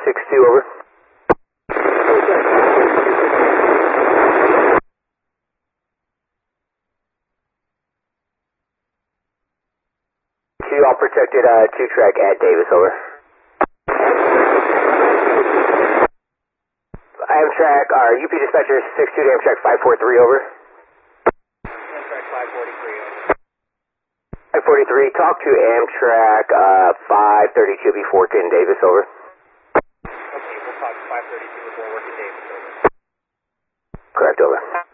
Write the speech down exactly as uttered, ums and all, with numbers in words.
six two, over. Q, all protected, uh, two track at Davis, over. Amtrak, uh, U P dispatcher six two to Amtrak five four three, over. Amtrak five forty-three, over. five forty-three, talk to Amtrak, uh, five thirty-two before ten, Davis, over. Okay, we'll talk to five thirty-two before working Davis, over. Correct, over.